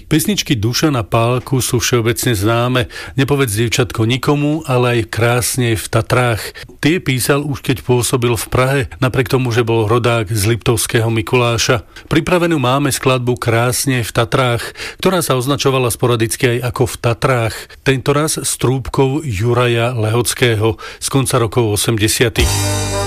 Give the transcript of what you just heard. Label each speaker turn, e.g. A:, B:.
A: Pesničky Dušana Pálku sú všeobecne známe. Nepovedz dievčatko nikomu, ale aj Krásne v Tatrách. Tie písal už keď pôsobil v Prahe, napriek tomu, že bol rodák z Liptovského Mikuláša. Pripravenú máme skladbu Krásne v Tatrách, ktorá sa označovala sporadicky aj ako V Tatrách. Tentoraz s trúbkou Juraja Lehockého z konca rokov 80.